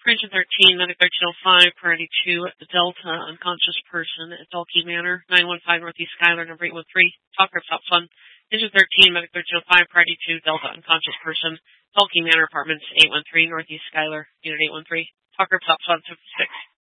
Engine 13, Medic 1305, priority 2, Delta, unconscious person at Dalkey Manor, 915 Northeast Skylar, number 813, Talk Rips Out Fun. Engine 13, Medic 1305, priority 2, Delta, unconscious person, Dalkey Manor Apartments, 813 Northeast Skylar, unit 813, Talk Rips Out Fun 56.